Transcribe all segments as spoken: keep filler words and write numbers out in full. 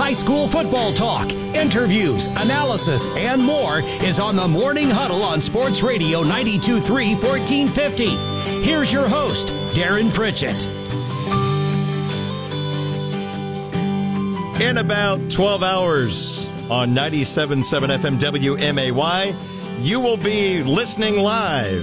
high school football talk, interviews, analysis, and more is on the Morning Huddle on Sports Radio ninety-two point three, fourteen fifty. Here's your host, Darren Pritchett. In about twelve hours on ninety-seven point seven F M W M A Y, you will be listening live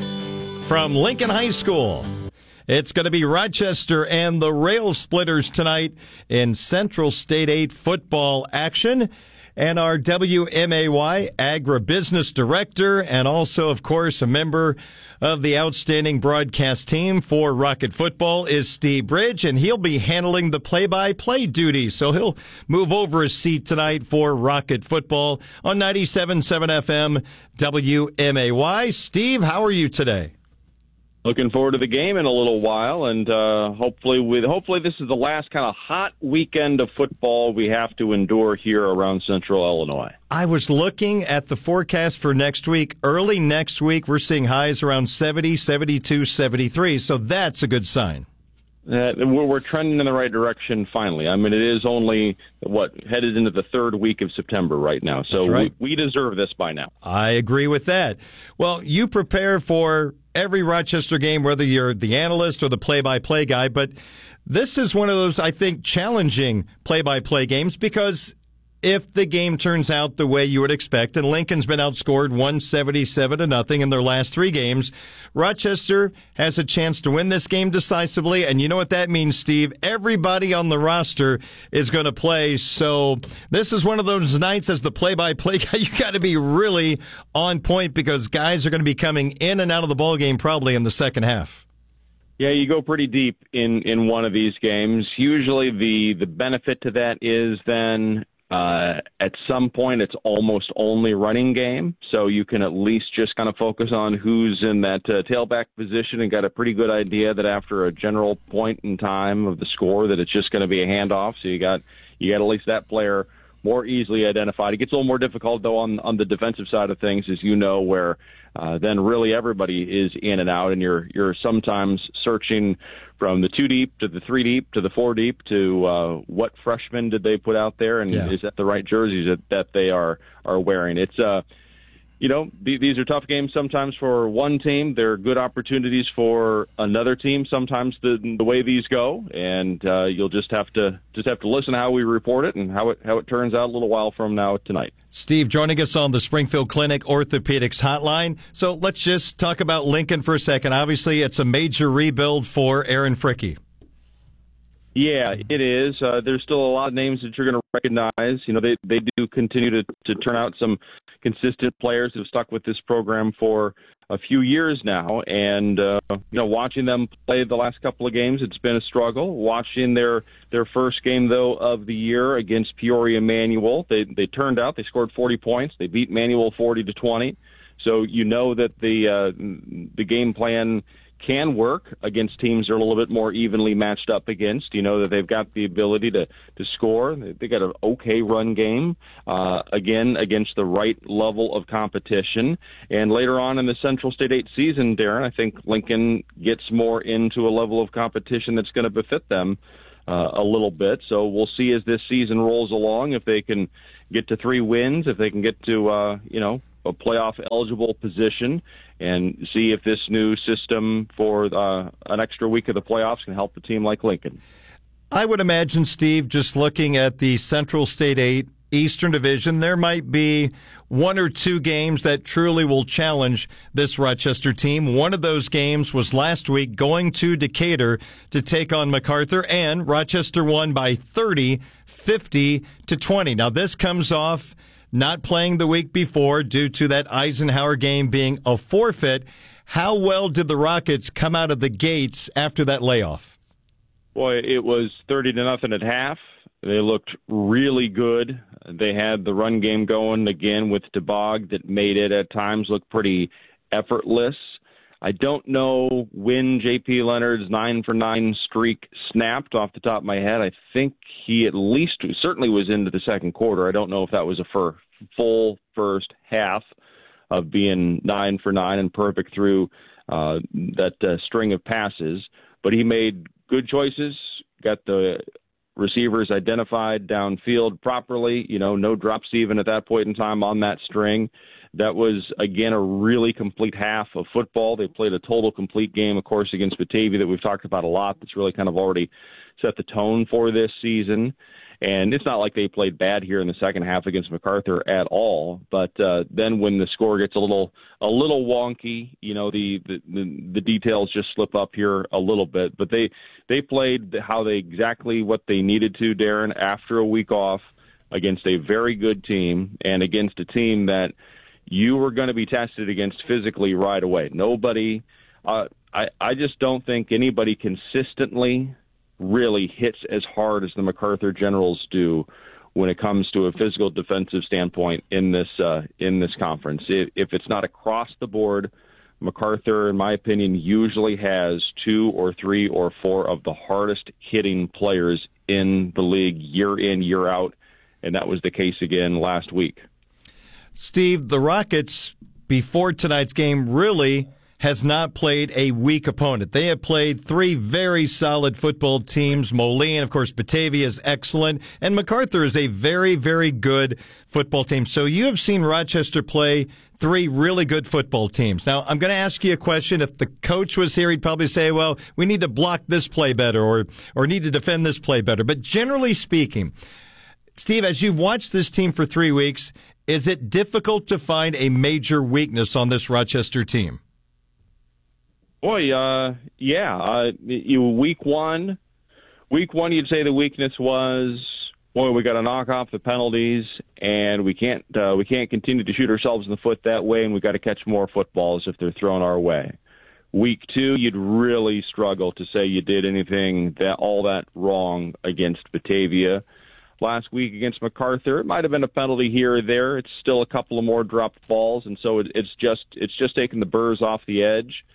from Lincoln High School. It's going to be Rochester and the Rail Splitters tonight in Central State eight football action. And our W M A Y agribusiness director and also, of course, a member of the outstanding broadcast team for Rocket Football is Steve Bridge, and he'll be handling the play-by-play duties. So he'll move over his seat tonight for Rocket Football on ninety-seven point seven F M W M A Y. Steve, how are you today? Looking forward to the game in a little while, and uh, hopefully, with hopefully this is the last kind of hot weekend of football we have to endure here around Central Illinois. I was looking at the forecast for next week. Early next week, we're seeing highs around seventy, seventy-two, seventy-three, so that's a good sign. Uh, we're, we're trending in the right direction finally. I mean, it is only, what, headed into the third week of September right now, so right. we, we deserve this by now. I agree with that. Well, you prepare for every Rochester game, whether you're the analyst or the play-by-play guy, but this is one of those, I think, challenging play-by-play games because if the game turns out the way you would expect, and Lincoln's been outscored one seventy-seven to nothing in their last three games, Rochester has a chance to win this game decisively, and you know what that means, Steve? Everybody on the roster is going to play, so this is one of those nights as the play-by-play guy, you got to be really on point because guys are going to be coming in and out of the ballgame probably in the second half. Yeah, you go pretty deep in, in one of these games. Usually the, the benefit to that is then Uh, at some point, it's almost only running game, so you can at least just kind of focus on who's in that uh, tailback position and got a pretty good idea that after a general point in time of the score that it's just going to be a handoff. So you got you got at least that player more easily identified. It gets a little more difficult, though, on, on the defensive side of things, as you know, where uh, then really everybody is in and out, and you're you're sometimes searching from the two deep to the three deep to the four deep to uh, what freshmen did they put out there, and yeah. is that the right jerseys that, that they are are wearing? It's uh, you know, th- these are tough games sometimes for one team. They're good opportunities for another team. Sometimes the the way these go, and uh, you'll just have to just have to listen to how we report it and how it how it turns out a little while from now tonight. Steve joining us on the Springfield Clinic Orthopedics Hotline. So let's just talk about Lincoln for a second. Obviously, it's a major rebuild for Aaron Fricke. Yeah, it is. Uh, there's still a lot of names that you're going to recognize. You know, they they do continue to, to turn out some consistent players who've stuck with this program for a few years now. And, uh, you know, watching them play the last couple of games, it's been a struggle. Watching their, their first game, though, of the year against Peoria Manual, they, they turned out, they scored forty points. They beat Manual forty to twenty. So you know that the uh, the game plan can work against teams they're a little bit more evenly matched up against. You know that they've got the ability to, to score. They got an okay run game, uh, again, against the right level of competition. And later on in the Central State eight season, Darren, I think Lincoln gets more into a level of competition that's going to befit them uh, a little bit. So we'll see as this season rolls along if they can get to three wins, if they can get to, uh, you know, a playoff eligible position, and see if this new system for uh, an extra week of the playoffs can help a team like Lincoln. I would imagine, Steve, just looking at the Central State eight Eastern Division, there might be one or two games that truly will challenge this Rochester team. One of those games was last week going to Decatur to take on MacArthur, and Rochester won by thirty, fifty to twenty. Now, this comes off not playing the week before due to that Eisenhower game being a forfeit. How well did the Rockets come out of the gates after that layoff? Boy, it was thirty to nothing at half. They looked really good. They had the run game going again with DeBog that made it at times look pretty effortless. I don't know when J P Leonard's nine for nine streak snapped off the top of my head. I think he at least certainly was into the second quarter. I don't know if that was a fir- full first half of being nine for nine and perfect through uh, that uh, string of passes. But he made good choices, got the receivers identified downfield properly. You know, no drops even at that point in time on that string. That was, again, a really complete half of football. They played a total complete game, of course, against Batavia that we've talked about a lot. That's really kind of already set the tone for this season. And it's not like they played bad here in the second half against MacArthur at all. But uh, then when the score gets a little a little wonky, you know, the, the, the, the details just slip up here a little bit. But they, they played how they exactly what they needed to, Darren, after a week off against a very good team and against a team that you were going to be tested against physically right away. Nobody, uh, I, I just don't think anybody consistently really hits as hard as the MacArthur Generals do when it comes to a physical defensive standpoint in this uh, in this conference. If, if it's not across the board, MacArthur, in my opinion, usually has two or three or four of the hardest hitting players in the league year in, year out, and that was the case again last week. Steve, the Rockets, before tonight's game, really has not played a weak opponent. They have played three very solid football teams. Moline, of course, Batavia is excellent, and MacArthur is a very, very good football team. So you have seen Rochester play three really good football teams. Now, I'm going to ask you a question. If the coach was here, he'd probably say, well, we need to block this play better or, or need to defend this play better. But generally speaking, Steve, as you've watched this team for three weeks, is it difficult to find a major weakness on this Rochester team? Boy, uh, yeah. Uh, you, week one, week one, you'd say the weakness was, boy, we got to knock off the penalties, and we can't uh, we can't continue to shoot ourselves in the foot that way, and we got to catch more footballs if they're thrown our way. Week two, you'd really struggle to say you did anything that all that wrong against Batavia. Last week against MacArthur, it might have been a penalty here or there. It's still a couple of more dropped balls, and so it, it's just it's just taking the burrs off the edge.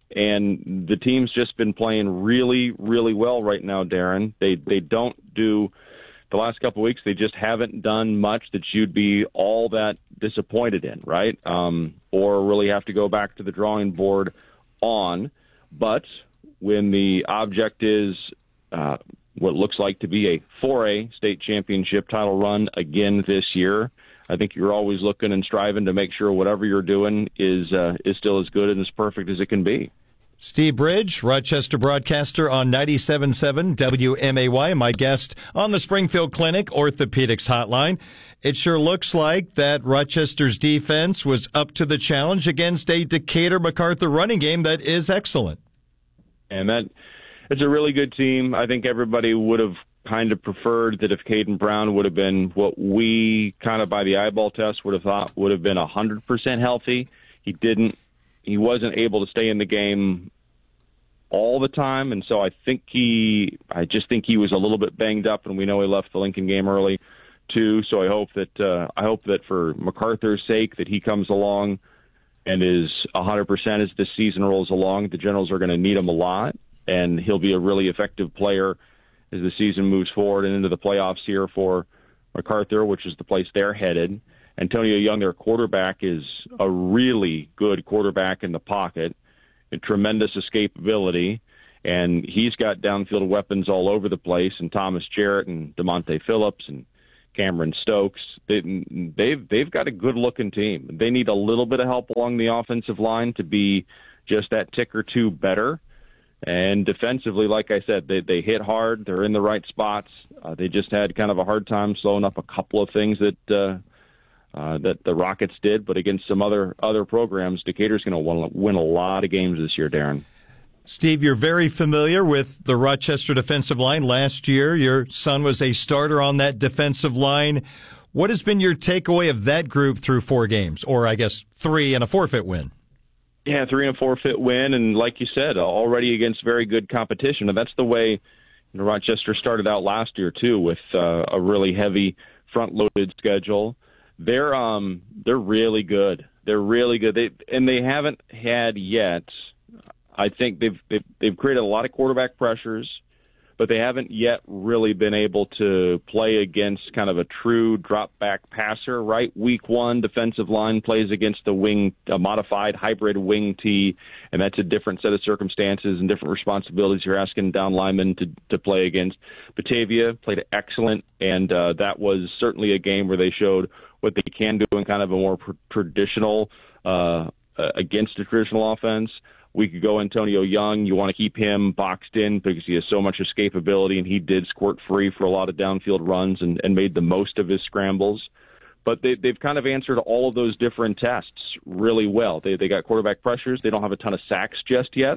And the team's just been playing really, really well right now, Darren. They they don't do the last couple of weeks. They just haven't done much that you'd be all that disappointed in, right? Um, or really have to go back to the drawing board on. But when the object is uh, what looks like to be a four A state championship title run again this year, I think you're always looking and striving to make sure whatever you're doing is uh, is still as good and as perfect as it can be. Steve Bridge, Rochester broadcaster on ninety-seven point seven W M A Y, my guest on the Springfield Clinic Orthopedics Hotline. It sure looks like that Rochester's defense was up to the challenge against a Decatur MacArthur running game that is excellent. And that it's a really good team. I think everybody would have kind of preferred that if Caden Brown would have been what we kind of by the eyeball test would have thought would have been one hundred percent healthy. He didn't. He wasn't able to stay in the game all the time, and so I think he, I just think he was a little bit banged up, and we know he left the Lincoln game early too. So I hope that uh, I hope that for MacArthur's sake that he comes along and is one hundred percent as this season rolls along. The Generals are going to need him a lot, and he'll be a really effective player as the season moves forward and into the playoffs here for MacArthur, which is the place they're headed. Antonio Young, their quarterback, is a really good quarterback in the pocket, a tremendous escapability, and he's got downfield weapons all over the place, and Thomas Jarrett and DeMonte Phillips and Cameron Stokes, they, they've, they've got a good-looking team. They need a little bit of help along the offensive line to be just that tick or two better. And defensively, like I said, they, they hit hard. They're in the right spots. Uh, they just had kind of a hard time slowing up a couple of things that uh, uh, that the Rockets did. But against some other other programs, Decatur's going to win a lot of games this year, Darren. Steve, you're very familiar with the Rochester defensive line. Last year, your son was a starter on that defensive line. What has been your takeaway of that group through four games, or I guess three and a forfeit win? Yeah, three and a forfeit win, and like you said, already against very good competition. And that's the way you know, Rochester started out last year too, with uh, a really heavy front-loaded schedule. They're um they're really good. They're really good. They and they haven't had yet. I think they've they've, they've created a lot of quarterback pressures, but they haven't yet really been able to play against kind of a true drop-back passer, right? Week one, defensive line plays against the wing, a modified hybrid wing T, and that's a different set of circumstances and different responsibilities you're asking down linemen to, to play against. Batavia played excellent, and uh, that was certainly a game where they showed what they can do in kind of a more pr- traditional, uh, uh, against a traditional offense. We could go Antonio Young. You want to keep him boxed in because he has so much escapability, and he did squirt free for a lot of downfield runs and, and made the most of his scrambles. But they, they've kind of answered all of those different tests really well. They, they got quarterback pressures. They don't have a ton of sacks just yet,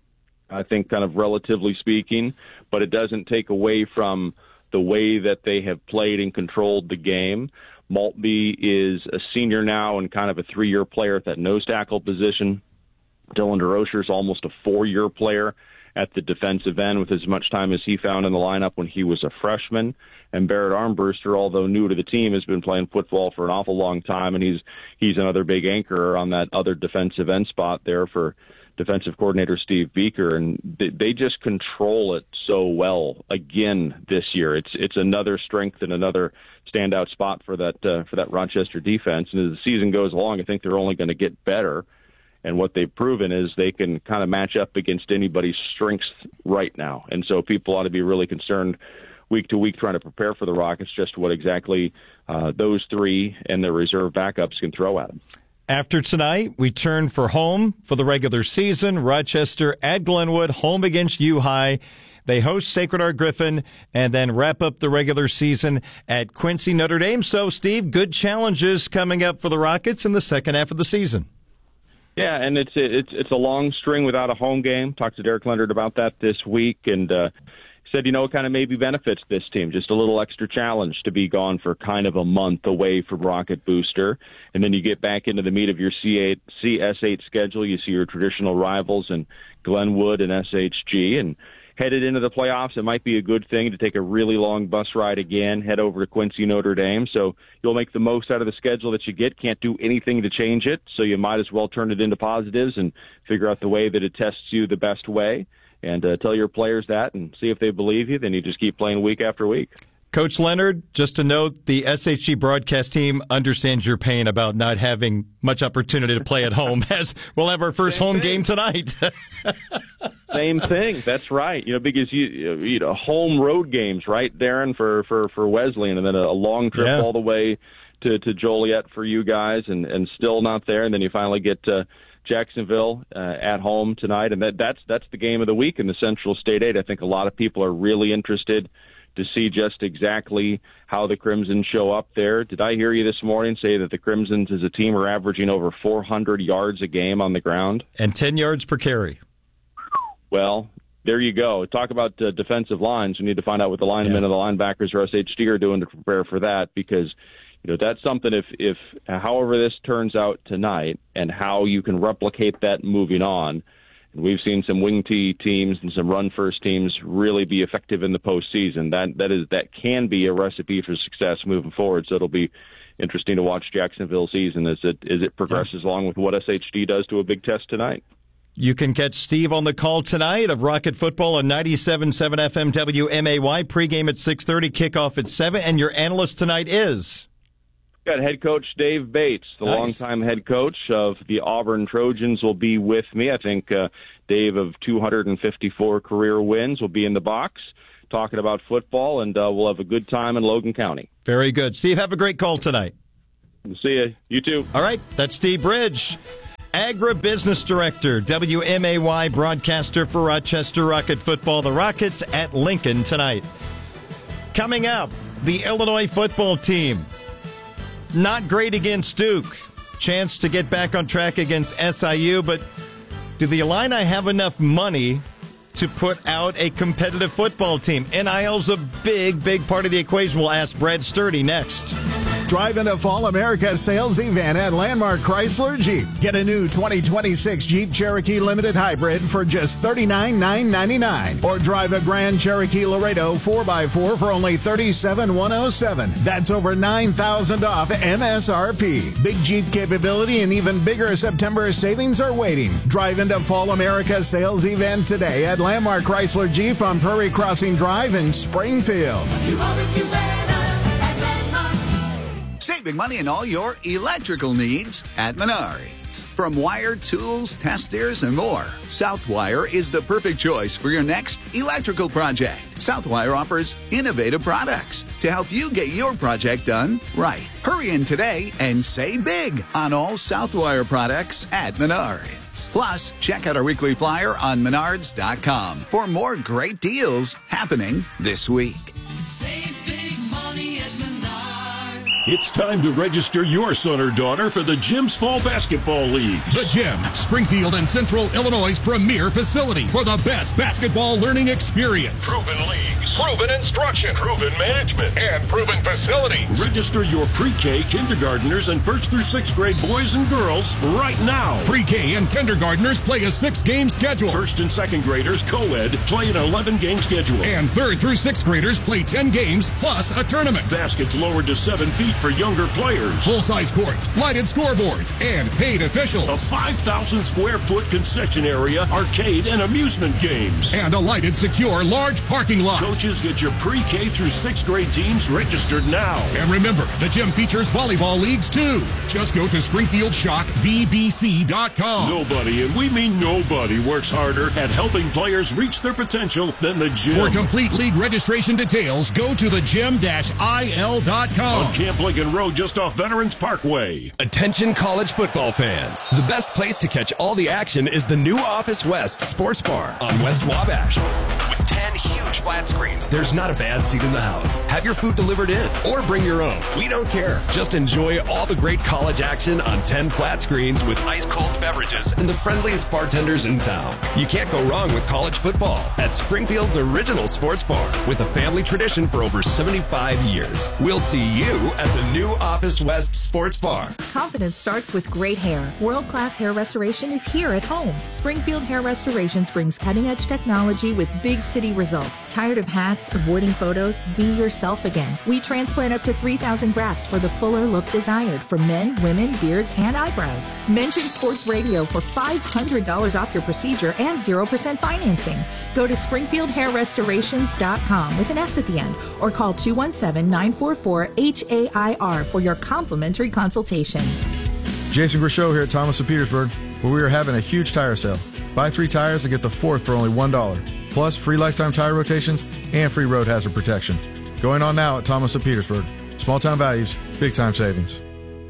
I think, kind of relatively speaking, but it doesn't take away from the way that they have played and controlled the game. Maltby is a senior now and kind of a three-year player at that nose tackle position. Dylan DeRocher is almost a four-year player at the defensive end with as much time as he found in the lineup when he was a freshman. And Barrett Armbruster, although new to the team, has been playing football for an awful long time, and he's he's another big anchor on that other defensive end spot there for defensive coordinator Steve Beaker. And they, they just control it so well again this year. It's it's another strength and another standout spot for that uh, for that Rochester defense. And as the season goes along, I think they're only going to get better. And what they've proven is they can kind of match up against anybody's strengths right now. And so people ought to be really concerned week to week trying to prepare for the Rockets, just what exactly uh, those three and their reserve backups can throw at them. After tonight, we turn for home for the regular season. Rochester at Glenwood, home against U-High. They host Sacred Heart Griffin and then wrap up the regular season at Quincy Notre Dame. So, Steve, good challenges coming up for the Rockets in the second half of the season. Yeah, and it's it's it's a long string without a home game. Talked to Derek Leonard about that this week, and uh, said, you know, it kind of maybe benefits this team, just a little extra challenge to be gone for kind of a month away from Rocket Booster, and then you get back into the meat of your C eight, C S eight schedule. You see your traditional rivals in Glenwood and S H G, and headed into the playoffs, it might be a good thing to take a really long bus ride again, head over to Quincy Notre Dame. So you'll make the most out of the schedule that you get. Can't do anything to change it, so you might as well turn it into positives and figure out the way that it tests you the best way. And uh, tell your players that and see if they believe you. Then you just keep playing week after week. Coach Leonard, just to note, the S H G broadcast team understands your pain about not having much opportunity to play at home, as we'll have our first Same home thing. game tonight. Same thing. That's right. You know, because you you know home road games, right, Darren, for for for Wesleyan, and then a, a long trip yeah. all the way to to Joliet for you guys, and and still not there, and then you finally get to Jacksonville uh, at home tonight, and that that's that's the game of the week in the Central State eight. I think a lot of people are really interested to see just exactly how the Crimson show up there. Did I hear you this morning say that the Crimsons as a team are averaging over four hundred yards a game on the ground? And ten yards per carry. Well, there you go. Talk about uh, defensive lines. We need to find out what the linemen yeah. and the linebackers or S H G are doing to prepare for that, because you know that's something if, if however this turns out tonight and how you can replicate that moving on. And we've seen some wing T teams and some run first teams really be effective in the postseason. That that is that can be a recipe for success moving forward. So it'll be interesting to watch Jacksonville's season as it as it progresses along with what S H D does to a big test tonight. You can catch Steve on the call tonight of Rocket Football on ninety-seven point seven F M W M A Y. Pregame at six thirty, kickoff at seven. And your analyst tonight is? Got head coach Dave Bates, the nice. longtime head coach of the Auburn Trojans, will be with me. I think uh, Dave, of two hundred fifty-four career wins, will be in the box talking about football, and uh, we'll have a good time in Logan County. Very good. Steve, have a great call tonight. We'll see you. You too. All right, that's Steve Bridge, Agribusiness Director, W M A Y broadcaster for Rochester Rocket Football. The Rockets at Lincoln tonight. Coming up, the Illinois football team. Not great against Duke. Chance to get back on track against S I U, but do the Illini have enough money to put out a competitive football team? N I L's a big, big part of the equation. We'll ask Brad Sturdy next. Drive into Fall America sales event at Landmark Chrysler Jeep. Get a new twenty twenty-six Jeep Cherokee Limited Hybrid for just thirty-nine thousand nine hundred ninety-nine dollars. Or drive a Grand Cherokee Laredo four by four for only thirty-seven thousand one hundred seven dollars. That's over nine thousand dollars off M S R P. Big Jeep capability and even bigger September savings are waiting. Drive into Fall America sales event today at Landmark Chrysler Jeep on Prairie Crossing Drive in Springfield. You always do better at Landmark. Saving money in all your electrical needs at Menards. From wire, tools, testers, and more, Southwire is the perfect choice for your next electrical project. Southwire offers innovative products to help you get your project done right. Hurry in today and save big on all Southwire products at Menards. Plus, check out our weekly flyer on menards dot com for more great deals happening this week. Save big money at Menards. It's time to register your son or daughter for the Gym's Fall Basketball Leagues. The Gym, Springfield and Central Illinois' premier facility for the best basketball learning experience. Proven leagues, proven instruction, proven management, and proven facility. Register your pre-K, kindergartners, and first through sixth grade boys and girls right now. Pre-K and kindergartners play a six-game schedule. First and second graders, co-ed, play an eleven-game schedule. And third through sixth graders play ten games plus a tournament. Baskets lowered to seven feet for younger players. Full-size courts, lighted scoreboards, and paid officials. A five thousand square foot concession area, arcade, and amusement games. And a lighted, secure, large parking lot. Coaches, get your pre-K through sixth grade teams registered now. And remember, the gym features volleyball leagues too. Just go to Springfield Shock V B C dot com. Nobody, and we mean nobody, works harder at helping players reach their potential than the gym. For complete league registration details, go to the gym dash I L dot com. On Camp Lincoln Road, just off Veterans Parkway. Attention college football fans. The best place to catch all the action is the new Office West Sports Bar on West Wabash. With ten huge flat screens, there's not a bad seat in the house. Have your food delivered in or bring your own. We don't care. Just enjoy all the great college action on ten flat screens with ice-cold beverages and the friendliest bartenders in town. You can't go wrong with college football at Springfield's original sports bar with a family tradition for over seventy-five years. We'll see you at the new Office West Sports Bar. Confidence starts with great hair. World-class hair restoration is here at home. Springfield Hair Restorations brings cutting-edge technology with big city results. Tired of hats, avoiding photos? Be yourself again. We transplant up to three thousand grafts for the fuller look desired for men, women, beards, and eyebrows. Mention Sports Radio for five hundred dollars off your procedure and zero percent financing. Go to springfield hair restorations dot com with an S at the end or call two one seven, nine four four, H A I R for your complimentary consultation. Jason Grishow here at Thomas of Petersburg, where we are having a huge tire sale. Buy three tires and get the fourth for only one dollar. Plus free lifetime tire rotations and free road hazard protection. Going on now at Thomas of Petersburg. Small town values, big time savings.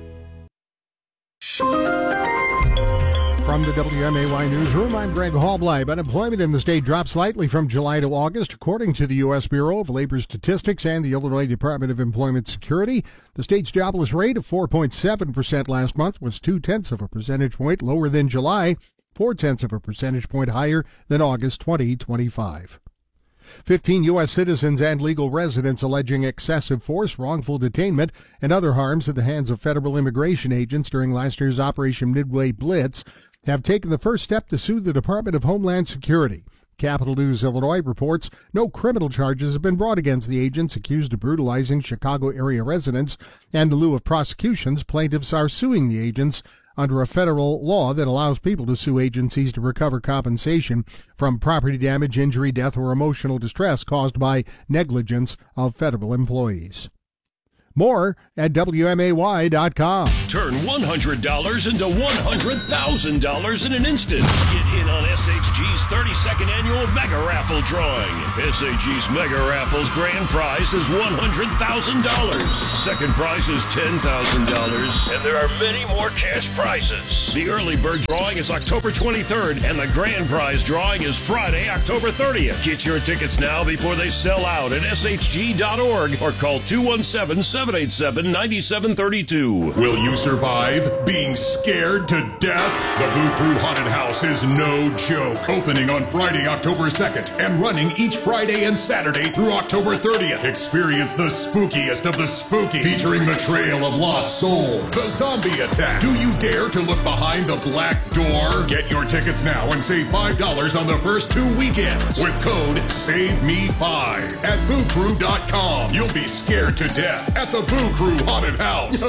From the W M A Y Newsroom, I'm Greg Hallbleib. Unemployment in the state dropped slightly from July to August, according to the U S Bureau of Labor Statistics and the Illinois Department of Employment Security. The state's jobless rate of four point seven percent last month was two-tenths of a percentage point lower than July, four-tenths of a percentage point higher than August twenty twenty-five. Fifteen U S citizens and legal residents alleging excessive force, wrongful detainment, and other harms at the hands of federal immigration agents during last year's Operation Midway Blitz have taken the first step to sue the Department of Homeland Security. Capital News Illinois reports no criminal charges have been brought against the agents accused of brutalizing Chicago area residents, and in lieu of prosecutions, plaintiffs are suing the agents under a federal law that allows people to sue agencies to recover compensation from property damage, injury, death, or emotional distress caused by negligence of federal employees. More at W M A Y dot com. Turn one hundred dollars into one hundred thousand dollars in an instant. Get in on S H G's thirty-second annual Mega Raffle drawing. S H G's Mega Raffle's grand prize is one hundred thousand dollars. Second prize is ten thousand dollars. And there are many more cash prizes. The early bird drawing is October twenty-third, and the grand prize drawing is Friday, October thirtieth. Get your tickets now before they sell out at S H G dot org or call two one seven, seven eight seven, nine seven three two. Will you survive being scared to death? The Boo Crew Haunted House is no joke. Opening on Friday, October second, and running each Friday and Saturday through October thirtieth. Experience the spookiest of the spooky, featuring the Trail of Lost Souls, the Zombie Attack. Do you dare to look behind the black door? Get your tickets now and save five dollars on the first two weekends with code save me five at boo crew dot com. You'll be scared to death at the Boo Crew Haunted House.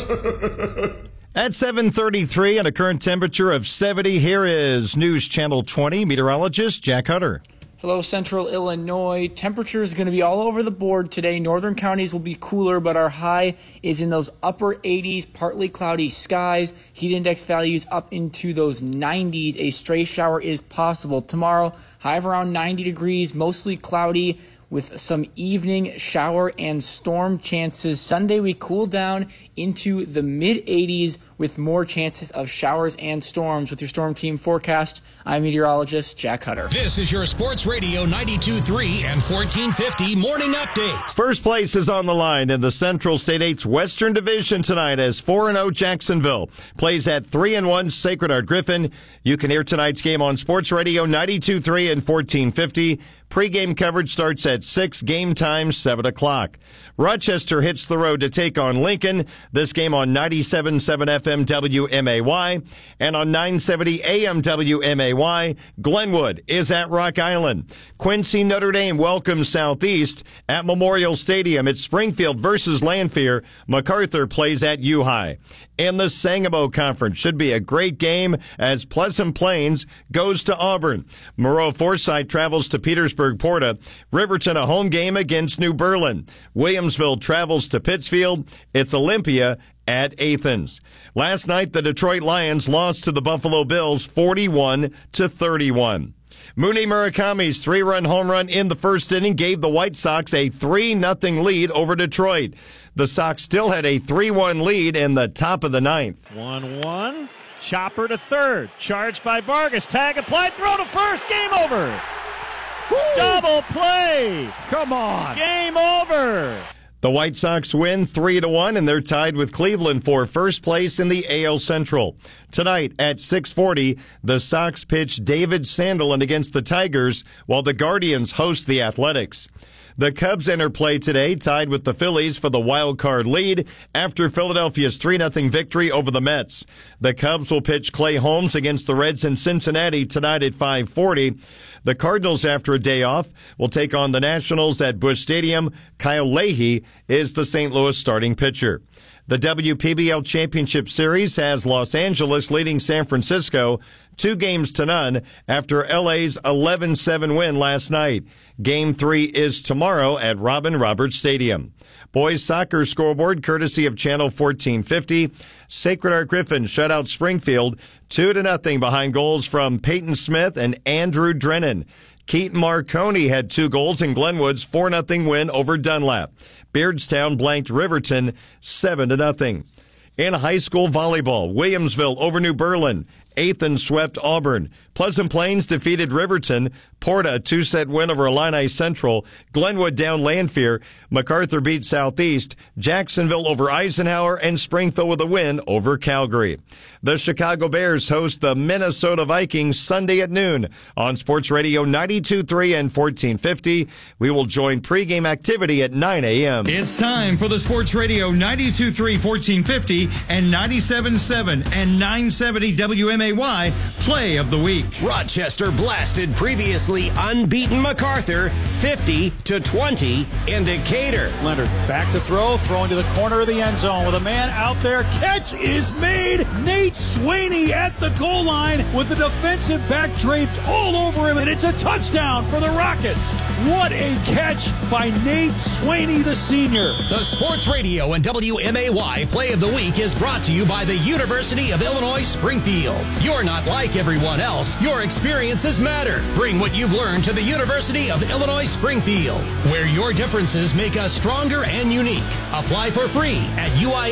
At seven thirty-three and a current temperature of seventy, here is News Channel twenty meteorologist Jack Hutter. Hello, Central Illinois. Temperature is going to be all over the board today. Northern counties will be cooler, but our high is in those upper eighties, partly cloudy skies. Heat index values up into those nineties. A stray shower is possible. Tomorrow, high of around ninety degrees, mostly cloudy with some evening shower and storm chances. Sunday, we cool down into the mid eighties with more chances of showers and storms. With your Storm Team forecast, I'm meteorologist Jack Hutter. This is your Sports Radio ninety-two point three and fourteen fifty Morning Update. First place is on the line in the Central State eight's Western Division tonight as four and oh Jacksonville plays at three and one Sacred Heart Griffin. You can hear tonight's game on Sports Radio ninety-two point three and fourteen fifty. Pre-game coverage starts at six, game time seven o'clock. Rochester hits the road to take on Lincoln. This game on ninety-seven point seven F M W M A Y and on nine seventy A M W M A Y. Glenwood is at Rock Island. Quincy Notre Dame welcomes Southeast at Memorial Stadium. It's Springfield versus Lanphier. MacArthur plays at U-High. In the Sangamo Conference, should be a great game as Pleasant Plains goes to Auburn. Moreau Forsyth travels to Petersburg Porta. Riverton a home game against New Berlin. Williamsville travels to Pittsfield. It's Olympia at Athens. Last night, the Detroit Lions lost to the Buffalo Bills forty-one to thirty-one. Mooney Murakami's three-run home run in the first inning gave the White Sox a three nothing lead over Detroit. The Sox still had a three one lead in the top of the ninth. one one. Chopper to third. Charged by Vargas. Tag applied. Throw to first. Game over. Woo! Double play. Come on. Game over. The White Sox win three to one, and they're tied with Cleveland for first place in the A L Central. Tonight at six forty, the Sox pitch David Sandelin against the Tigers, while the Guardians host the Athletics. The Cubs enter play today, tied with the Phillies for the wild card lead after Philadelphia's three nothing victory over the Mets. The Cubs will pitch Clay Holmes against the Reds in Cincinnati tonight at five forty. The Cardinals, after a day off, will take on the Nationals at Busch Stadium. Kyle Leahy is the Saint Louis starting pitcher. The W P B L Championship Series has Los Angeles leading San Francisco two games to none after L A's eleven seven win last night. Game three is tomorrow at Robin Roberts Stadium. Boys soccer scoreboard courtesy of Channel fourteen fifty. Sacred Heart Griffin shut out Springfield two to nothing behind goals from Peyton Smith and Andrew Drennan. Keaton Marconi had two goals in Glenwood's four nothing win over Dunlap. Beardstown blanked Riverton seven to nothing. In high school volleyball, Williamsville over New Berlin. Athens swept Auburn. Pleasant Plains defeated Riverton. Porta, a two-set win over Illini Central. Glenwood down Lanphier. MacArthur beat Southeast. Jacksonville over Eisenhower. And Springfield with a win over Calgary. The Chicago Bears host the Minnesota Vikings Sunday at noon on Sports Radio ninety-two point three and fourteen fifty. We will join pregame activity at nine a.m. It's time for the Sports Radio ninety-two point three, fourteen fifty and ninety-seven point seven and nine seventy W M A Y Play of the Week. Rochester blasted previously unbeaten MacArthur fifty to twenty in Decatur. Leonard back to throw, throwing to the corner of the end zone with a man out there. Catch is made. Nate Swaney at the goal line with the defensive back draped all over him, and it's a touchdown for the Rockets. What a catch by Nate Swaney, the senior. The Sports Radio and W M A Y Play of the Week is brought to you by the University of Illinois Springfield. You're not like everyone else. Your experiences matter. Bring what you've learned to the University of Illinois Springfield, where your differences make us stronger and unique. Apply for free at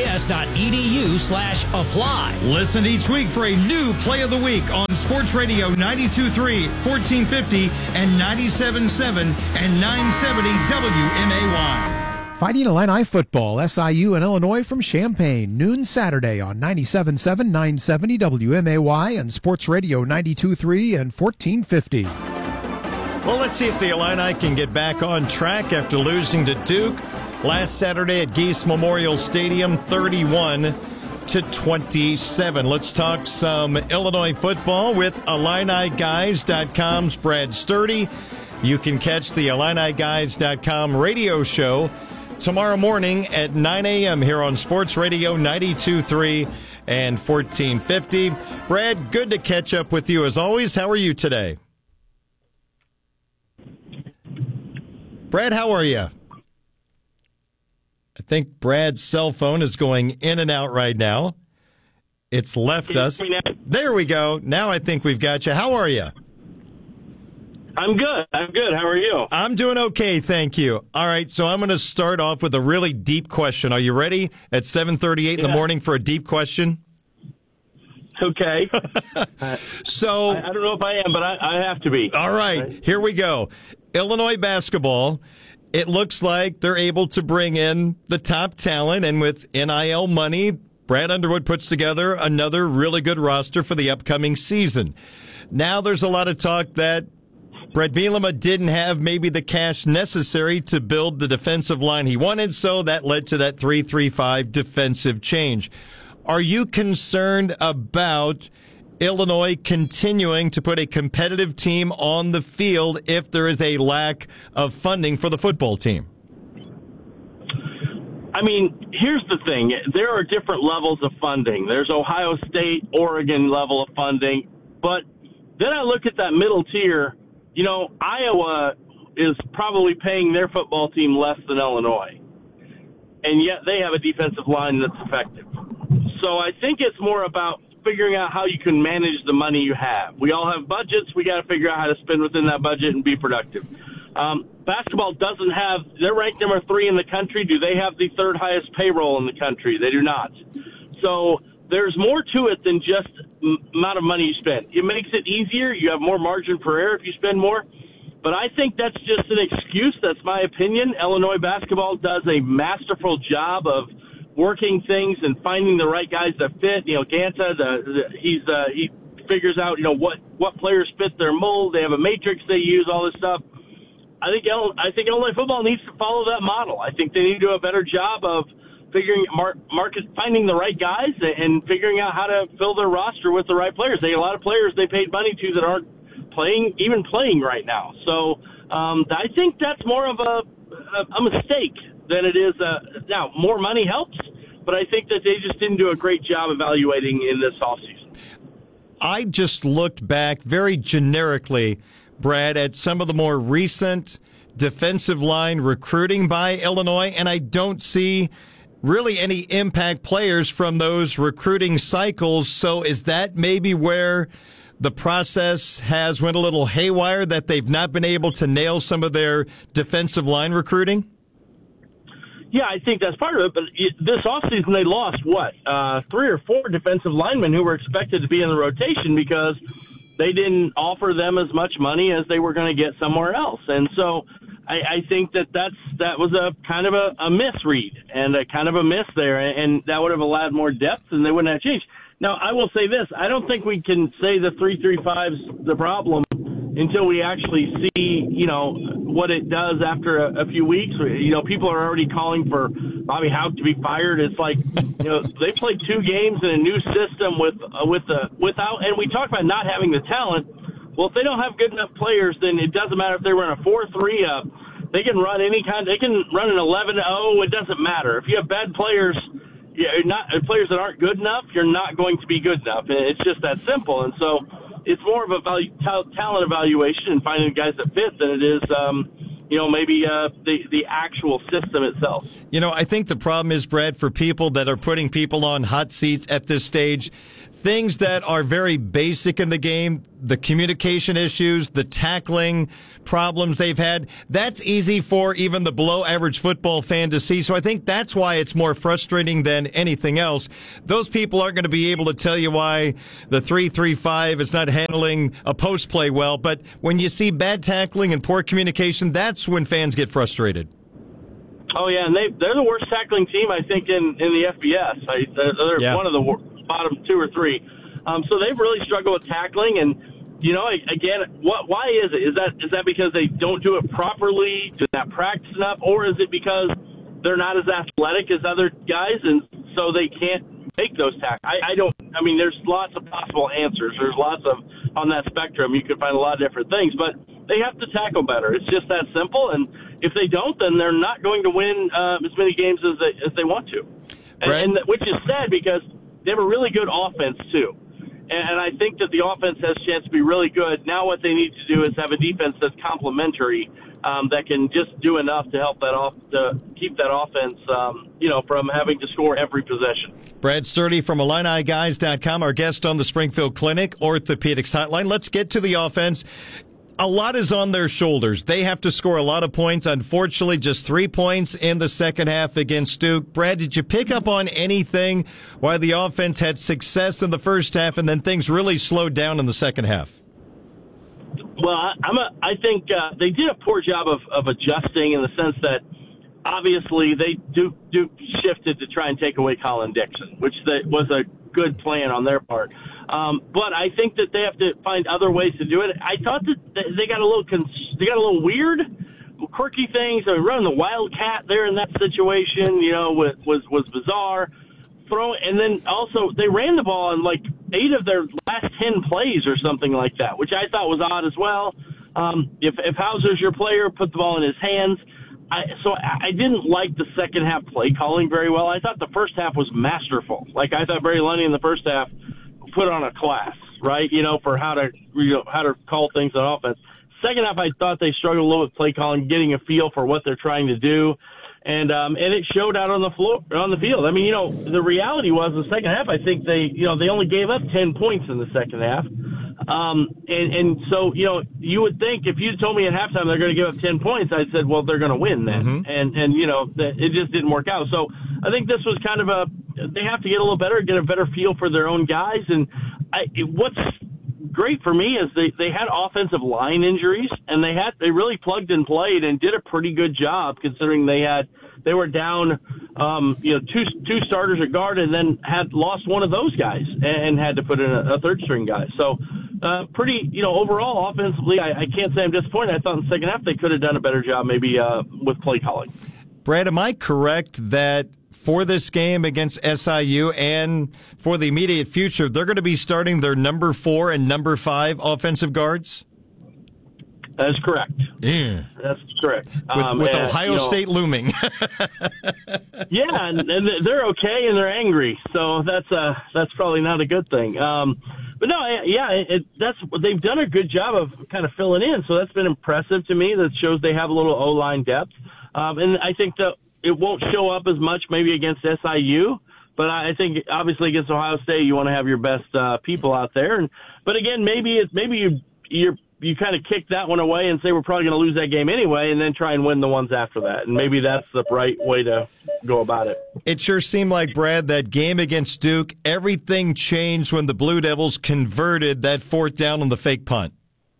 uis.edu slash apply. Listen each week for a new Play of the Week on Sports Radio ninety-two point three, fourteen fifty, and ninety-seven point seven and nine seventy W M A Y. Fighting Illini football, S I U and Illinois from Champaign, noon Saturday on ninety-seven point seven, nine seventy W M A Y and Sports Radio ninety-two point three and fourteen fifty. Well, let's see if the Illini can get back on track after losing to Duke last Saturday at Geese Memorial Stadium, thirty-one to twenty-seven. Let's talk some Illinois football with Illini Guys dot com's Brad Sturdy. You can catch the Illini Guys dot com radio show tomorrow morning at nine a.m. here on Sports Radio ninety-two point three and fourteen fifty. Brad, good to catch up with you as always. How are you today? Brad, how are you? I think Brad's cell phone is going in and out right now. It's left us. There we go. Now I think we've got you. How are you? I'm good. I'm good. How are you? I'm doing okay, thank you. All right, so I'm going to start off with a really deep question. Are you ready at seven thirty-eight yeah. in the morning for a deep question? Okay. so I, I don't know if I am, but I, I have to be. All right, right, here we go. Illinois basketball, it looks like they're able to bring in the top talent, and with N I L money, Brad Underwood puts together another really good roster for the upcoming season. Now there's a lot of talk that Brett Bielema didn't have maybe the cash necessary to build the defensive line he wanted, so that led to that three three five defensive change. Are you concerned about Illinois continuing to put a competitive team on the field if there is a lack of funding for the football team? I mean, here's the thing. There are different levels of funding. There's Ohio State, Oregon level of funding. But then I look at that middle tier. You know, Iowa is probably paying their football team less than Illinois, and yet they have a defensive line that's effective. So I think it's more about figuring out how you can manage the money you have. We all have budgets. We got to figure out how to spend within that budget and be productive. Um, basketball doesn't have – they're ranked number three in the country. Do they have the third highest payroll in the country? They do not. So there's more to it than just the amount of money you spend. It makes it easier. You have more margin for error if you spend more. But I think that's just an excuse. That's my opinion. Illinois basketball does a masterful job of working things and finding the right guys that fit. You know, Ganta, the, the, he's uh, he figures out, you know, what, what players fit their mold. They have a matrix they use, all this stuff. I think I think Illinois football needs to follow that model. I think they need to do a better job of figuring mar- market, finding the right guys and figuring out how to fill their roster with the right players. They have a lot of players they paid money to that aren't playing, even playing right now. So um, I think that's more of a, a, a mistake than it is. Uh, now, more money helps, but I think that they just didn't do a great job evaluating in this offseason. I just looked back very generically, Brad, at some of the more recent defensive line recruiting by Illinois, and I don't see really any impact players from those recruiting cycles. So is that maybe where the process has went a little haywire, that they've not been able to nail some of their defensive line recruiting? Yeah, I think that's part of it. But this offseason, they lost, what, uh, three or four defensive linemen who were expected to be in the rotation because they didn't offer them as much money as they were going to get somewhere else. And so I, I think that that's, that was a kind of a, a misread and a kind of a miss there, and that would have allowed more depth and they wouldn't have changed. Now, I will say this. I don't think we can say the three three five is the problem until we actually see, you know, what it does after a, a few weeks. You know, people are already calling for Bobby Hauck to be fired. It's like, you know, they played two games in a new system with uh, with the without, and we talk about not having the talent. Well, if they don't have good enough players, then it doesn't matter if they run a four three. Uh, they can run any kind. They can run an eleven oh. It doesn't matter if you have bad players. Yeah, not players that aren't good enough, you're not going to be good enough. It's just that simple. And so it's more of a value, talent evaluation and finding guys that fit than it is, um, you know, maybe uh, the, the actual system itself. You know, I think the problem is, Brad, for people that are putting people on hot seats at this stage, things that are very basic in the game, the communication issues, the tackling problems they've had, that's easy for even the below-average football fan to see. So I think that's why it's more frustrating than anything else. Those people aren't going to be able to tell you why the three three five is not handling a post play well. But when you see bad tackling and poor communication, that's when fans get frustrated. Oh yeah, and they they're the worst tackling team I think in, in the F B S. I, they're they're Yeah. one of the bottom two or three. Um, so they've really struggled with tackling, and you know, again, what why is it? Is that is that because they don't do it properly, do not practice enough, or is it because they're not as athletic as other guys, and so they can't make those tackles? I, I don't. I mean, there's lots of possible answers. There's lots of on that spectrum. You can find a lot of different things, but they have to tackle better. It's just that simple, and if they don't, then they're not going to win uh, as many games as they as they want to. And, Right. and which is sad because they have a really good offense too, and, and I think that the offense has a chance to be really good. Now, what they need to do is have a defense that's complementary, um, that can just do enough to help that off to keep that offense, um, you know, from having to score every possession. Brad Sturdy from Illini Guys dot com, our guest on the Springfield Clinic Orthopedics Hotline. Let's get to the offense. A lot is on their shoulders. They have to score a lot of points. Unfortunately, just three points in the second half against Duke. Brad, did you pick up on anything why the offense had success in the first half and then things really slowed down in the second half? Well, I, I'm a, I think uh, they did a poor job of, of adjusting in the sense that obviously they Duke, Duke shifted to try and take away Colin Dixon, which that was a good plan on their part. Um, but I think that they have to find other ways to do it. I thought that they got a little cons- they got a little weird, quirky things. I mean, running the Wildcat there in that situation, you know, was was, was bizarre. Throw and then also they ran the ball in like eight of their last ten plays or something like that, which I thought was odd as well. Um, if if Hauser's your player, put the ball in his hands. I, so I didn't like the second half play calling very well. I thought the first half was masterful. Like I thought Barry Lundy in the first half put on a class, right? You know, for how to you know how to call things on offense. Second half, I thought they struggled a little with play calling, getting a feel for what they're trying to do, and um, and it showed out on the floor on the field. I mean, you know, the reality was the second half. I think they you know they only gave up ten points in the second half. Um, and, and so, you know, you would think if you told me at halftime they're going to give up ten points, I said, well, they're going to win then. Mm-hmm. And, and, you know, that it just didn't work out. So I think this was kind of a, they have to get a little better, get a better feel for their own guys. And I, what's great for me is they, they had offensive line injuries and they had, they really plugged and played and did a pretty good job considering they had, they were down, um, you know, two, two starters at guard and then had lost one of those guys and had to put in a, a third string guy. So, Uh, pretty, you know, overall, offensively, I, I can't say I'm disappointed. I thought in the second half they could have done a better job maybe uh, with play calling. Brad, am I correct that for this game against S I U and for the immediate future, they're going to be starting their number four and number five offensive guards? That is correct. Yeah. That's correct. With, um, with and, Ohio you know, State looming. yeah, and, and they're okay and they're angry, so that's uh, that's probably not a good thing. Um, But no, yeah, it, that's they've done a good job of kind of filling in. So that's been impressive to me. That shows they have a little O-line depth. Um, and I think that it won't show up as much maybe against S I U, but I think obviously against Ohio State you want to have your best uh, people out there. And but again, maybe it's maybe you you're you kind of kick that one away and say we're probably going to lose that game anyway, and then try and win the ones after that. And maybe that's the right way to go about it. It sure seemed like, Brad, that game against Duke, everything changed when the Blue Devils converted that fourth down on the fake punt.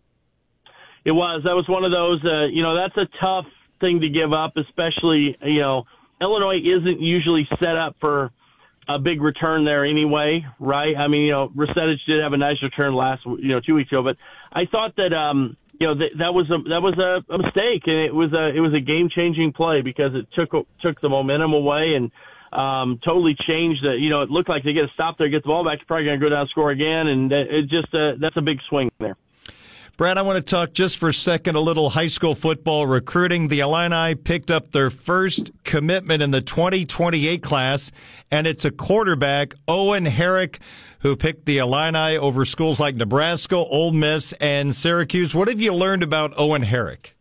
It was. That was one of those, uh, you know, that's a tough thing to give up, especially, you know, Illinois isn't usually set up for a big return there anyway, right? I mean, you know, Resetich did have a nice return last, you know, two weeks ago, but I thought that, um, you know, that, that was a that was a, a mistake, and it was a it was a game changing play because it took took the momentum away and um, totally changed the. You know, it looked like they get a stop there, get the ball back, you're probably going to go down and score again, and it just uh, that's a big swing there. Brad, I want to talk just for a second a little high school football recruiting. The Illini picked up their first commitment in the twenty twenty-eight class, and it's a quarterback, Owen Herrick, who picked the Illini over schools like Nebraska, Ole Miss, and Syracuse. What have you learned about Owen Herrick?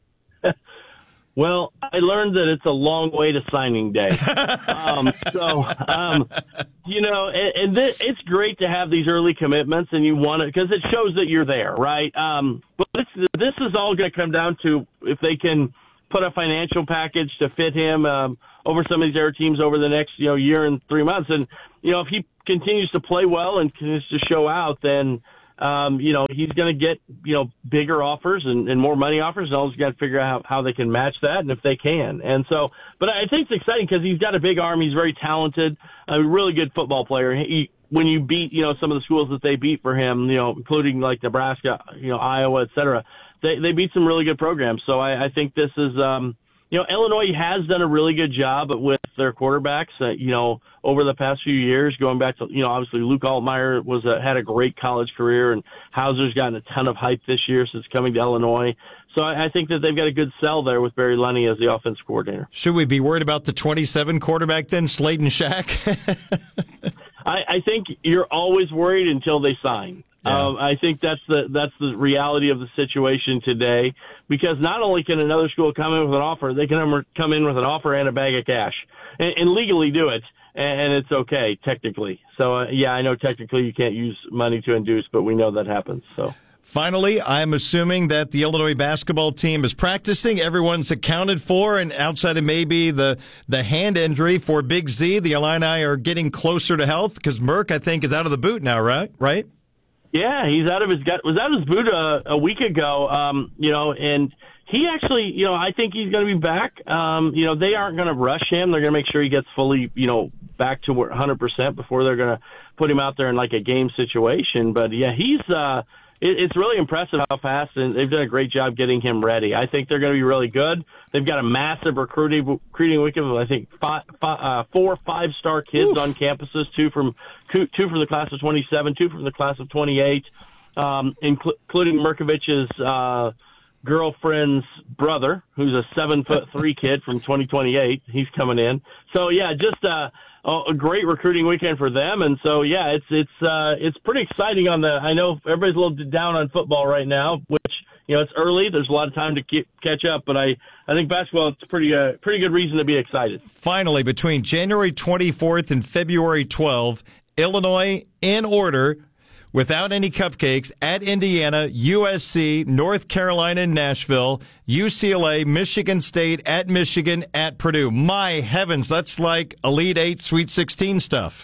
Well, I learned that it's a long way to signing day. um, so, um, you know, and, and th- it's great to have these early commitments, and you want it because it shows that you're there, right? Um, but this, this is all going to come down to if they can put a financial package to fit him um, over some of these other teams over the next, you know, year and three months. And, you know, if he continues to play well and continues to show out, then um, you know, he's going to get, you know, bigger offers and, and more money offers. And all he's got to figure out how, how they can match that and if they can. And so, but I think it's exciting because he's got a big arm. He's very talented, a really good football player. He, when you beat, you know, some of the schools that they beat for him, you know, including like Nebraska, you know, Iowa, et cetera, they, they beat some really good programs. So I, I think this is, um, you know, Illinois has done a really good job with their quarterbacks, uh, you know, over the past few years, going back to, you know, obviously Luke Altmaier was a, had a great college career, and Hauser's gotten a ton of hype this year since coming to Illinois. So I, I think that they've got a good sell there with Barry Lunney as the offensive coordinator. Should we be worried about the twenty-seven quarterback then, Slayton Shack? I, I think you're always worried until they sign. Yeah. Um, I think that's the that's the reality of the situation today, because not only can another school come in with an offer, they can come in with an offer and a bag of cash and, and legally do it, and, and it's okay technically. So uh, yeah, I know technically you can't use money to induce, but we know that happens. So. Finally, I'm assuming that the Illinois basketball team is practicing. Everyone's accounted for, and outside of maybe the the hand injury for Big Z, the Illini are getting closer to health because Merck, I think, is out of the boot now, right? Right? Yeah, he's out of his gut. Was out of his boot a, a week ago. Um, you know, and he actually, you know, I think he's going to be back. Um, you know, they aren't going to rush him. They're going to make sure he gets fully, you know, back to one hundred percent before they're going to put him out there in like a game situation. But yeah, he's. Uh, it, it's really impressive how fast, and they've done a great job getting him ready. I think they're going to be really good. They've got a massive recruiting recruiting week of I think five, five, uh, four five-star kids Oof. on campuses, two from two from the class of twenty-seven, two from the class of twenty-eight, um, incl- including Merkovich's uh, girlfriend's brother, who's a seven foot three kid from twenty twenty-eight. He's coming in. So yeah, just uh, a great recruiting weekend for them. And so yeah, it's it's uh, it's pretty exciting. On the I know everybody's a little down on football right now, which. You know, it's early. There's a lot of time to keep, catch up, but I, I think basketball it's a pretty uh, pretty good reason to be excited. Finally, between January twenty-fourth and February twelfth, Illinois in order, without any cupcakes, at Indiana, U S C, North Carolina, and Nashville, U C L A, Michigan State, at Michigan, at Purdue. My heavens, that's like Elite Eight, Sweet sixteen stuff.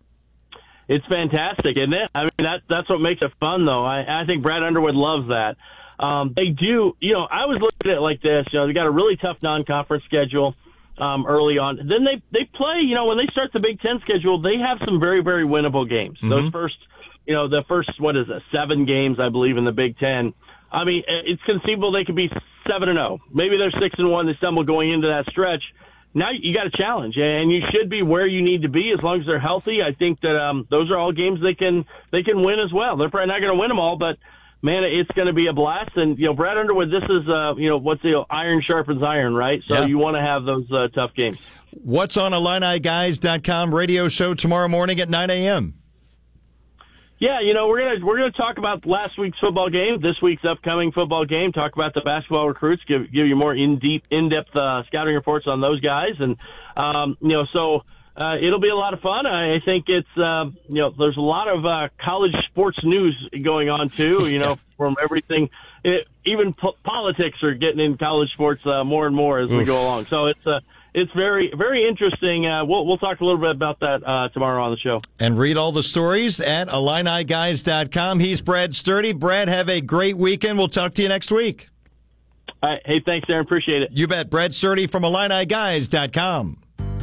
It's fantastic, isn't it? I mean, that, that's what makes it fun, though. I, I think Brad Underwood loves that. Um, they do, you know, I was looking at it like this, you know, they got a really tough non-conference schedule, um, early on. Then they, they play, you know, when they start the Big Ten schedule, they have some very, very winnable games. Mm-hmm. Those first, you know, the first, what is it, seven games, I believe, in the Big Ten. I mean, it's conceivable they could be seven and oh. Maybe they're six and one, they stumble going into that stretch. Now you got a challenge, and you should be where you need to be as long as they're healthy. I think that, um, those are all games they can, they can win as well. They're probably not going to win them all, but, man, it's going to be a blast. And, you know, Brad Underwood, this is, uh, you know, what's the iron sharpens iron, right? So yeah. You want to have those uh, tough games. What's on Illini Guys dot com radio show tomorrow morning at nine a.m.? Yeah, you know, we're gonna we're gonna talk about last week's football game, this week's upcoming football game, talk about the basketball recruits, give give you more in deep in depth uh, scouting reports on those guys, and um, you know, so. Uh, it'll be a lot of fun. I think it's, uh, you know, there's a lot of uh, college sports news going on, too, you know, from everything. It, even po- politics are getting in college sports uh, more and more as Oof. we go along. So it's uh, it's very, very interesting. Uh, we'll, we'll talk a little bit about that uh, tomorrow on the show. And read all the stories at Illini Guys dot com. He's Brad Sturdy. Brad, have a great weekend. We'll talk to you next week. All right. Hey, thanks, Aaron. Appreciate it. You bet. Brad Sturdy from Illini Guys dot com.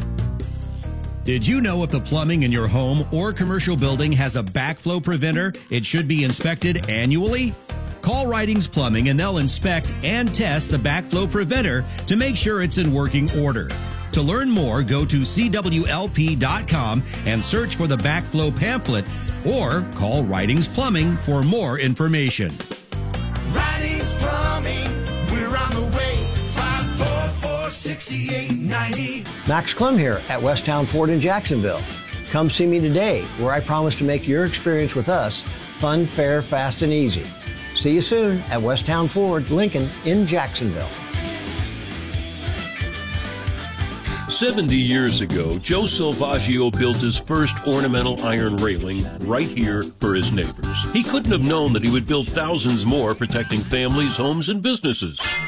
Did you know if the plumbing in your home or commercial building has a backflow preventer, it should be inspected annually? Call Ridings Plumbing and they'll inspect and test the backflow preventer to make sure it's in working order. To learn more, go to C W L P dot com and search for the backflow pamphlet or call Ridings Plumbing for more information. Ridings Plumbing, we're on the way. five four four, six eight nine zero. Max Clem here at Westtown Ford in Jacksonville. Come see me today, where I promise to make your experience with us fun, fair, fast, and easy. See you soon at Westtown Ford, Lincoln in Jacksonville. seventy years ago, Joe Salvaggio built his first ornamental iron railing right here for his neighbors. He couldn't have known that he would build thousands more, protecting families, homes, and businesses.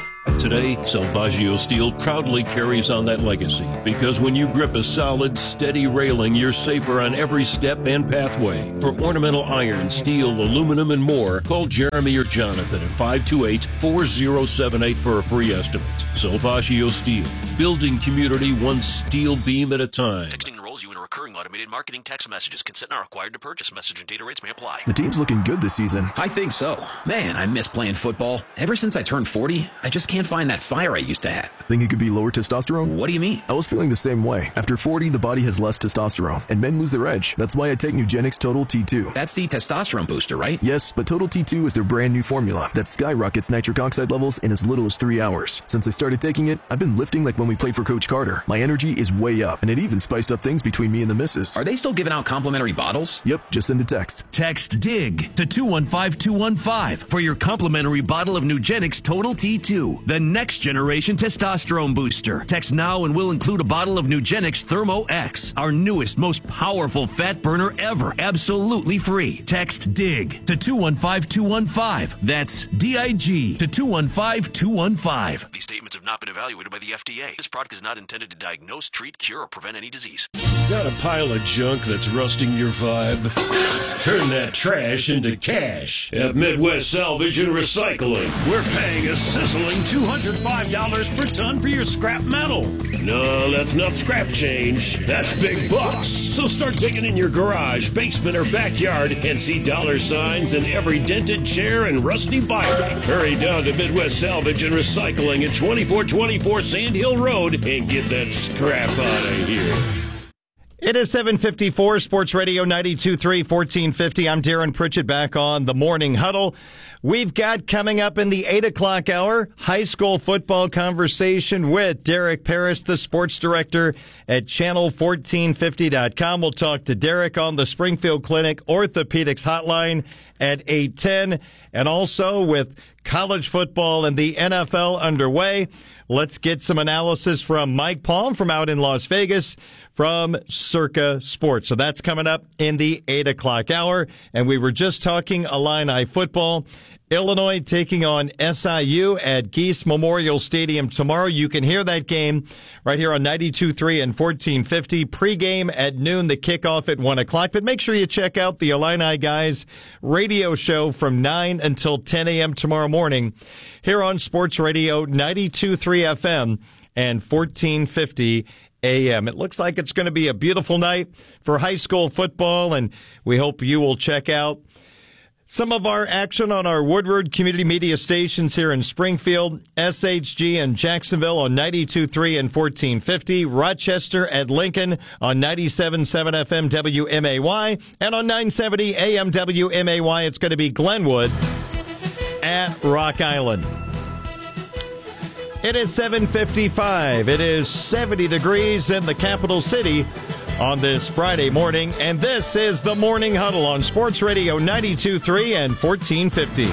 today, Salvaggio Steel proudly carries on that legacy, because when you grip a solid, steady railing, you're safer on every step and pathway. For ornamental iron, steel, aluminum, and more, call Jeremy or Jonathan at five two eight, four zero seven eight for a free estimate. Salvaggio Steel, building community one steel beam at a time. Texting enrolls you in a recurring automated marketing text messages. Consent not required to purchase. Message and data rates may apply. The team's looking good this season. I think so. Man, I miss playing football. Ever since I turned forty, I just can't find that fire I used to have. Think it could be lower testosterone? What do you mean? I was feeling the same way. After forty, the body has less testosterone, and men lose their edge. That's why I take Nugenix Total T two. That's the testosterone booster, right? Yes, but Total T two is their brand new formula that skyrockets nitric oxide levels in as little as three hours. Since I started taking it, I've been lifting like when we played for Coach Carter. My energy is way up, and it even spiced up things between me and the missus. Are they still giving out complimentary bottles? Yep, just send a text. Text DIG to two one five two one five for your complimentary bottle of Nugenix Total T two, the next generation testosterone booster. Text now and we'll include a bottle of Nugenix Thermo X, our newest, most powerful fat burner ever, absolutely free. Text DIG to two one five two one five. That's D I G to two one five two one five. These statements have not been evaluated by the F D A. This product is not intended to diagnose, treat, cure, or prevent any disease. Got a pile of junk that's rusting your vibe? Turn that trash into cash at Midwest Salvage and Recycling. We're paying a sizzling two hundred five dollars per ton for your scrap metal. No, that's not scrap change. That's big bucks. So start digging in your garage, basement, or backyard and see dollar signs in every dented chair and rusty bike. Hurry down to Midwest Salvage and Recycling at twenty-four twenty-four Sand Hill Road and get that scrap out of here. It is seven fifty-four, Sports Radio ninety-two point three, fourteen fifty. I'm Darren Pritchett back on the Morning Huddle. We've got coming up in the eight o'clock hour, high school football conversation with Derek Paris, the sports director at channel fourteen fifty dot com. We'll talk to Derek on the Springfield Clinic Orthopedics Hotline at eight ten. And also with college football and the N F L underway, let's get some analysis from Mike Palm from out in Las Vegas from Circa Sports. So that's coming up in the eight o'clock hour. And we were just talking Illini football. Illinois taking on S I U at Geese Memorial Stadium tomorrow. You can hear that game right here on ninety-two point three and fourteen fifty. Pre-game at noon, the kickoff at one o'clock. But make sure you check out the Illini Guys radio show from nine until ten a.m. tomorrow morning here on Sports Radio ninety-two point three F M and fourteen fifty A M. It looks like it's going to be a beautiful night for high school football, and we hope you will check out some of our action on our Woodward community media stations here in Springfield, S H G and Jacksonville on ninety-two point three and fourteen fifty, Rochester at Lincoln on ninety-seven point seven F M W M A Y, and on nine seventy A M W M A Y, it's going to be Glenwood at Rock Island. It is seven fifty-five. It is seventy degrees in the capital city on this Friday morning, and this is the Morning Huddle on Sports Radio ninety-two point three and fourteen fifty.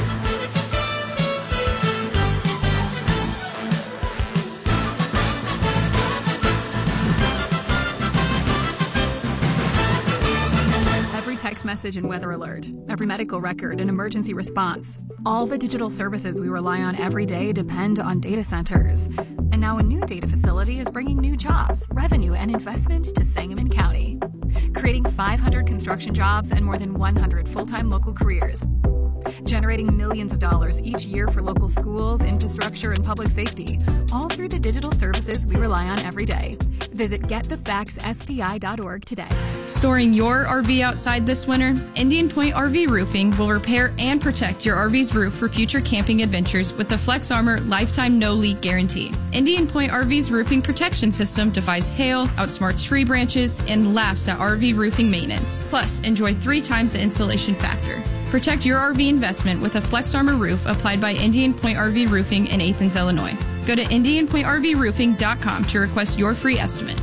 Text message and weather alert, every medical record and emergency response. All the digital services we rely on every day depend on data centers. And now a new data facility is bringing new jobs, revenue, and investment to Sangamon County, creating five hundred construction jobs and more than one hundred full-time local careers, generating millions of dollars each year for local schools, infrastructure, and public safety, all through the digital services we rely on every day. Visit get the facts S P I dot org today. Storing your R V outside this winter? Indian Point R V Roofing will repair and protect your R V's roof for future camping adventures with the Flex Armor Lifetime No Leak Guarantee. Indian Point R V's roofing protection system defies hail, outsmarts tree branches, and laughs at R V roofing maintenance. Plus, enjoy three times the insulation factor. Protect your R V investment with a Flex Armor roof applied by Indian Point R V Roofing in Athens, Illinois. Go to indian point r v roofing dot com to request your free estimate.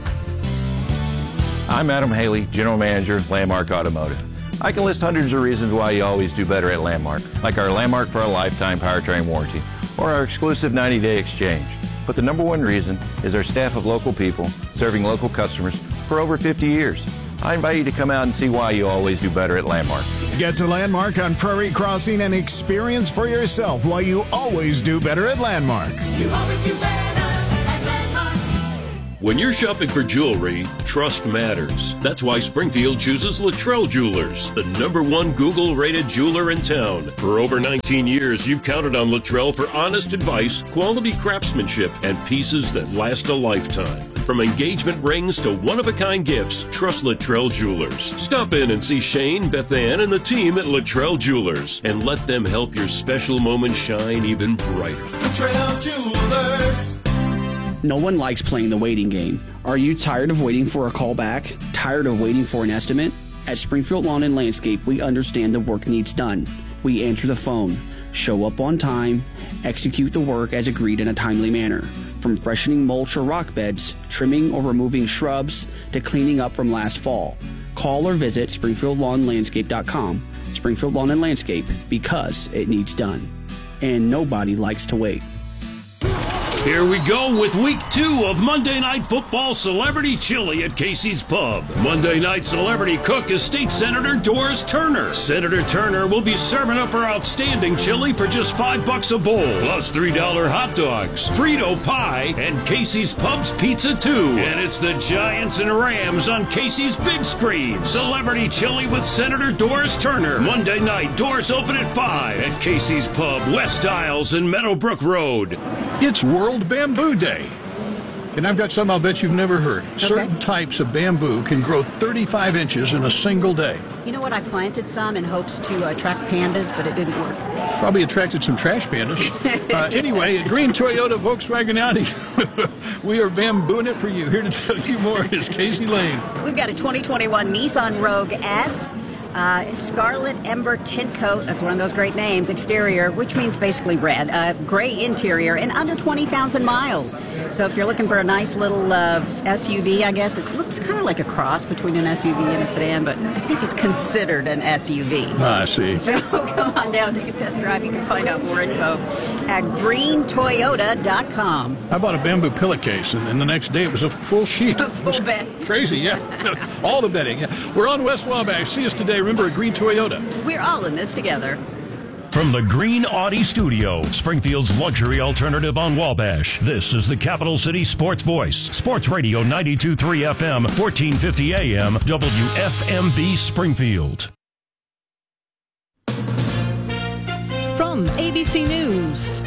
I'm Adam Haley, General Manager, Landmark Automotive. I can list hundreds of reasons why you always do better at Landmark, like our Landmark for a Lifetime powertrain warranty or our exclusive ninety day exchange. But the number one reason is our staff of local people serving local customers for over fifty years. I invite you to come out and see why you always do better at Landmark. Get to Landmark on Prairie Crossing and experience for yourself why you always do better at Landmark. You always do better at Landmark. When you're shopping for jewelry, trust matters. That's why Springfield chooses Luttrell Jewelers, the number one Google-rated jeweler in town. For over nineteen years, you've counted on Luttrell for honest advice, quality craftsmanship, and pieces that last a lifetime. From engagement rings to one-of-a-kind gifts, trust Luttrell Jewelers. Stop in and see Shane, Beth Ann, and the team at Luttrell Jewelers, and let them help your special moment shine even brighter. Luttrell Jewelers. No one likes playing the waiting game. Are you tired of waiting for a call back? Tired of waiting for an estimate? At Springfield Lawn and Landscape, we understand the work needs done. We answer the phone, show up on time, execute the work as agreed in a timely manner. From freshening mulch or rock beds, trimming or removing shrubs, to cleaning up from last fall. Call or visit Springfield Lawn Landscape dot com. Springfield Lawn and Landscape, because it needs done. And nobody likes to wait. Here we go with week two of Monday Night Football Celebrity Chili at Casey's Pub. Monday night celebrity cook is State Senator Doris Turner. Senator Turner will be serving up her outstanding chili for just five bucks a bowl, plus three dollar hot dogs, Frito pie, and Casey's Pub's pizza too. And it's the Giants and Rams on Casey's big screen. Celebrity Chili with Senator Doris Turner. Monday night, doors open at five at Casey's Pub, West Isles and Meadowbrook Road. It's World Bamboo Day. And I've got some I'll bet you've never heard. Okay. Certain types of bamboo can grow thirty-five inches in a single day. You know what? I planted some in hopes to attract pandas, but it didn't work. Probably attracted some trash pandas. uh, anyway, at Green Toyota Volkswagen Audi, we are bambooing it for you. Here to tell you more is Casey Lane. We've got a twenty twenty-one Nissan Rogue S. Uh, Scarlet Ember Tint Coat, that's one of those great names, exterior, which means basically red, uh, gray interior, and under twenty thousand miles. So if you're looking for a nice little uh, S U V, I guess, it looks kind of like a cross between an S U V and a sedan, but I think it's considered an S U V. Ah, I see. So come on down, take a test drive. You can find out more info at green toyota dot com. I bought a bamboo pillowcase, and, and the next day it was a full sheet. A full bed. Crazy, yeah. All the bedding. Yeah. We're on West Wabash. See us today. Remember, at Green Toyota. We're all in this together. From the Green Audi Studio, Springfield's luxury alternative on Wabash, this is the Capital City Sports Voice. Sports Radio ninety-two point three F M, fourteen fifty A M, W F M B Springfield. From A B C News,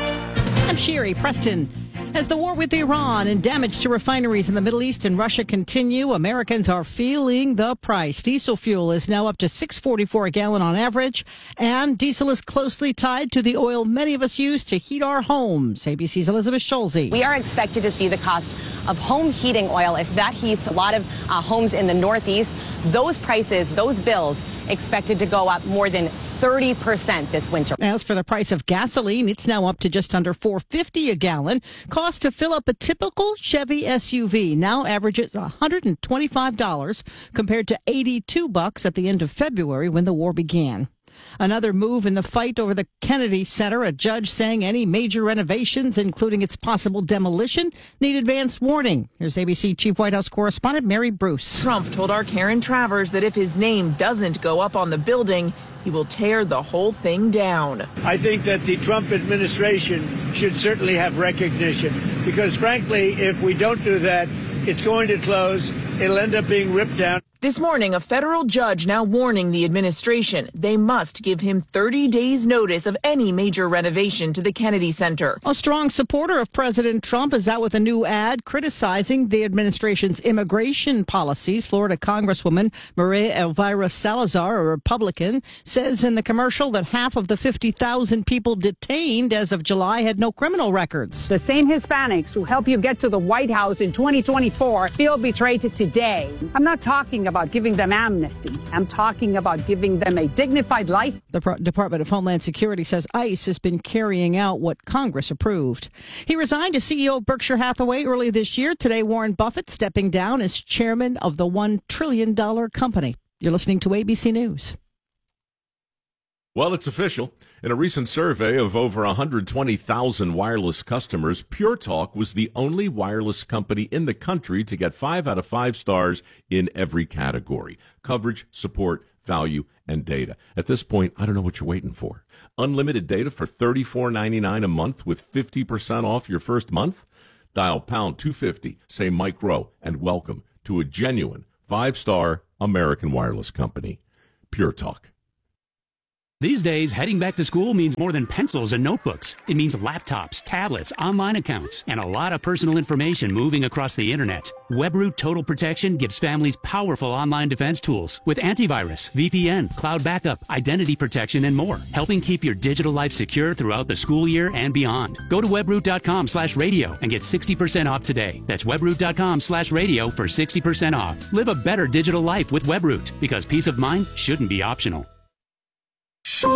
I'm Sherry Preston. As the war with Iran and damage to refineries in the Middle East and Russia continue, Americans are feeling the price. Diesel fuel is now up to six forty-four a gallon on average, and diesel is closely tied to the oil many of us use to heat our homes. A B C's Elizabeth Schulze. We are expected to see the cost of home heating oil as that heats a lot of uh, homes in the Northeast. Those prices, those bills, expected to go up more than thirty percent this winter. As for the price of gasoline, it's now up to just under four fifty a gallon. Cost to fill up a typical Chevy S U V now averages one hundred twenty-five dollars compared to eighty-two bucks at the end of February when the war began. Another move in the fight over the Kennedy Center, a judge saying any major renovations, including its possible demolition, need advance warning. Here's A B C Chief White House correspondent Mary Bruce. Trump told our Karen Travers that if his name doesn't go up on the building, he will tear the whole thing down. I think that the Trump administration should certainly have recognition because, frankly, if we don't do that, it's going to close. It'll end up being ripped down. This morning, a federal judge now warning the administration they must give him thirty days notice of any major renovation to the Kennedy Center. A strong supporter of President Trump is out with a new ad criticizing the administration's immigration policies. Florida Congresswoman Maria Elvira Salazar, a Republican, says in the commercial that half of the fifty thousand people detained as of July had no criminal records. The same Hispanics who helped you get to the White House in twenty twenty-four feel betrayed today. I'm not talking about giving them amnesty. I'm talking about giving them a dignified life. The Pro- Department of Homeland Security says ICE has been carrying out what Congress approved. He resigned as C E O of Berkshire Hathaway early this year. Today, Warren Buffett stepping down as chairman of the one trillion dollars company. You're listening to A B C News. Well, it's official. In a recent survey of over one hundred twenty thousand wireless customers, Pure Talk was the only wireless company in the country to get five out of five stars in every category: coverage, support, value, and data. At this point, I don't know what you're waiting for. Unlimited data for thirty-four ninety-nine a month with fifty percent off your first month? Dial pound two fifty, say Mike Rowe, and welcome to a genuine five-star American wireless company. Pure Talk. These days, heading back to school means more than pencils and notebooks. It means laptops, tablets, online accounts, and a lot of personal information moving across the internet. WebRoot Total Protection gives families powerful online defense tools with antivirus, V P N, cloud backup, identity protection, and more, helping keep your digital life secure throughout the school year and beyond. Go to webroot.com slash radio and get sixty percent off today. That's webroot.com slash radio for sixty percent off. Live a better digital life with WebRoot, because peace of mind shouldn't be optional. From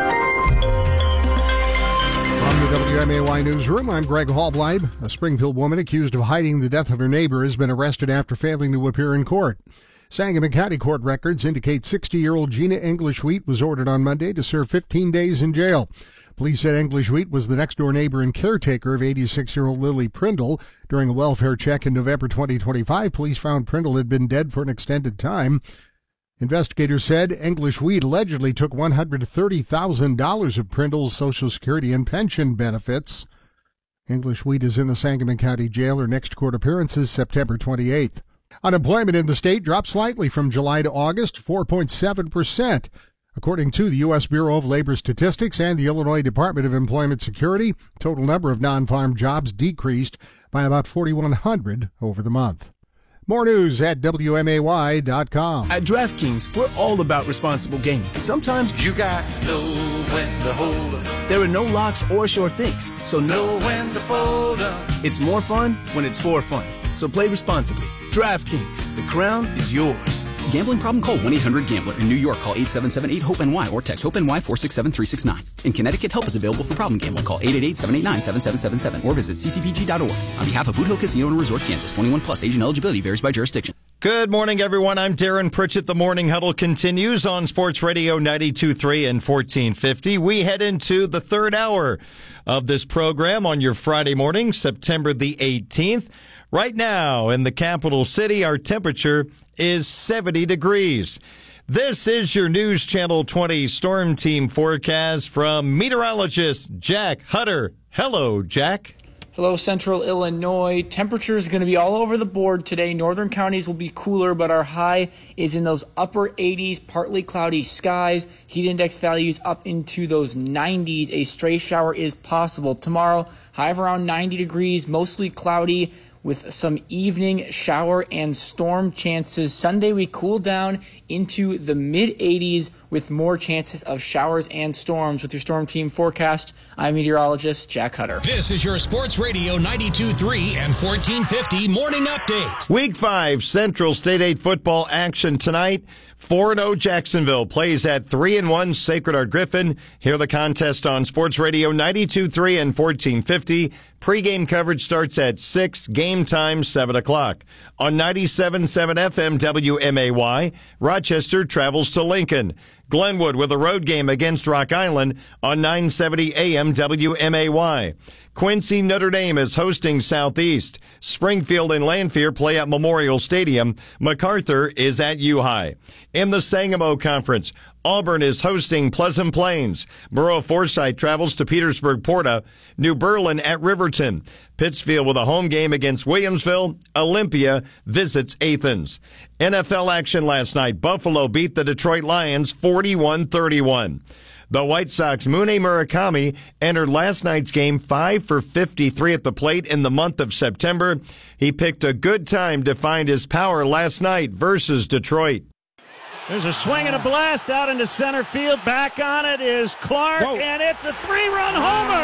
the W M A Y Newsroom, I'm Greg Hallbleib. A Springfield woman accused of hiding the death of her neighbor has been arrested after failing to appear in court. Sangamon County court records indicate sixty-year-old Gina English-Wheat was ordered on Monday to serve fifteen days in jail. Police said English-Wheat was the next-door neighbor and caretaker of eighty-six-year-old Lily Prindle. During a welfare check in November twenty twenty-five, police found Prindle had been dead for an extended time. Investigators said English-Wheat allegedly took one hundred thirty thousand dollars of Prindle's Social Security and pension benefits. English-Wheat is in the Sangamon County Jail. Her next court appearance is September twenty-eighth. Unemployment in the state dropped slightly from July to August, four point seven percent. According to the U S Bureau of Labor Statistics and the Illinois Department of Employment Security, total number of non-farm jobs decreased by about forty-one hundred over the month. More news at W M A Y dot com. At DraftKings, we're all about responsible gaming. Sometimes you got to know when to hold up. There are no locks or sure things, so know when to fold up. It's more fun when it's for fun. So play responsibly. DraftKings, the crown is yours. Gambling problem? Call one eight hundred gambler. In New York, call eight seven seven eight hope N Y or text HOPE-NY four six seven three six nine. In Connecticut, help is available for problem gambling. Call eight eight eight seven eight nine seven seven seven seven or visit c c p g dot org. On behalf of Boot Hill Casino and Resort, Kansas, twenty-one plus, age and eligibility varies by jurisdiction. Good morning, everyone. I'm Darren Pritchett. The Morning Huddle continues on Sports Radio ninety-two point three and fourteen fifty. We head into the third hour of this program on your Friday morning, September the eighteenth. Right now in the capital city, our temperature is seventy degrees. This is your News Channel twenty Storm Team forecast from meteorologist Jack Hutter. Hello, Jack. Hello, Central Illinois. Temperature is going to be all over the board today. Northern counties will be cooler, but our high is in those upper eighties, partly cloudy skies. Heat index values up into those nineties. A stray shower is possible. Tomorrow, high of around ninety degrees, mostly cloudy, with some evening shower and storm chances. Sunday, we cool down into the mid eighties with more chances of showers and storms. With your Storm Team forecast, I'm meteorologist Jack Hutter. This is your Sports Radio ninety-two point three and fourteen fifty Morning Update. Week five Central State eight football action tonight. four and oh Jacksonville plays at three and one Sacred Heart Griffin. Hear the contest on Sports Radio ninety-two point three and fourteen fifty. Pre-game coverage starts at six, game time seven o'clock. On ninety-seven point seven F M W M A Y, Rochester travels to Lincoln. Glenwood with a road game against Rock Island on nine seventy A M W M A Y. Quincy Notre Dame is hosting Southeast. Springfield and Lanphier play at Memorial Stadium. MacArthur is at U-High. In the Sangamo Conference, Auburn is hosting Pleasant Plains. Borough Forsyth travels to Petersburg Porta. New Berlin at Riverton. Pittsfield with a home game against Williamsville. Olympia visits Athens. N F L action last night. Buffalo beat the Detroit Lions forty-one thirty-one. The White Sox, Mune Murakami, entered last night's game five for fifty-three at the plate in the month of September. He picked a good time to find his power last night versus Detroit. There's a swing and a blast out into center field. Back on it is Clark, Whoa. And it's a three-run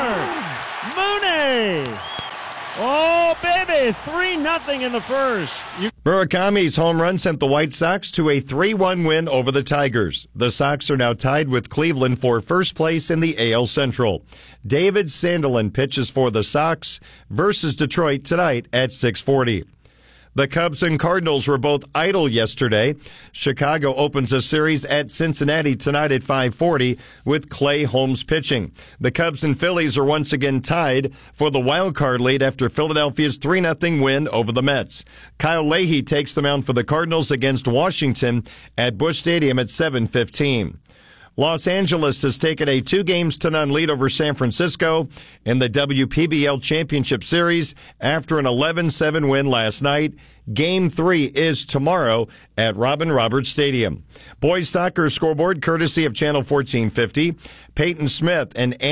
homer. Mooney. Oh, baby, three nothing in the first. You- Murakami's home run sent the White Sox to a three one win over the Tigers. The Sox are now tied with Cleveland for first place in the A L Central. David Sandelin pitches for the Sox versus Detroit tonight at six forty. The Cubs and Cardinals were both idle yesterday. Chicago opens a series at Cincinnati tonight at five forty with Clay Holmes pitching. The Cubs and Phillies are once again tied for the wild card lead after Philadelphia's three nothing win over the Mets. Kyle Leahy takes the mound for the Cardinals against Washington at Busch Stadium at seven fifteen. Los Angeles has taken a two games to none lead over San Francisco in the W P B L Championship Series after an eleven seven win last night. Game three is tomorrow at Robin Roberts Stadium. Boys soccer scoreboard courtesy of Channel fourteen fifty. Peyton Smith and